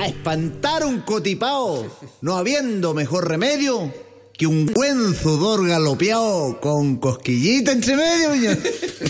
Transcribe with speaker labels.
Speaker 1: Pa' espantar un cotipao, no habiendo mejor remedio que un buen sudor galopeado con cosquillita entre medio, miña.